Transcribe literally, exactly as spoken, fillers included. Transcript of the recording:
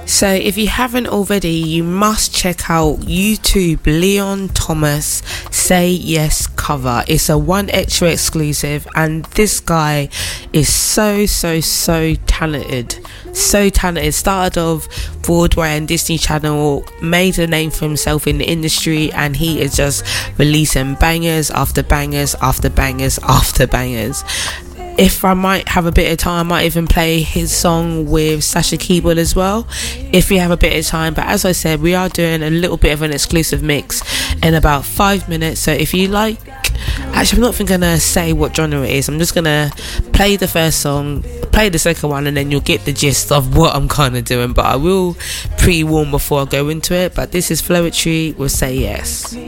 So if you haven't already, you must check out YouTube Leon Thomas Say Yes cover. It's a One Extra exclusive, and this guy is so so so talented. So talented. Started off Broadway and Disney Channel, made a name for himself in the industry, and he is just releasing bangers after bangers after bangers after bangers. If I might have a bit of time, I might even play his song with Sasha Keeble as well, if we have a bit of time. But as I said, we are doing a little bit of an exclusive mix in about five minutes. So if you like, actually I'm not even gonna say what genre it is. I'm just gonna play the first song, play the second one, and then you'll get the gist of what I'm kind of doing. But I will pre-warn before I go into it. But this is Floetry with Say Yes.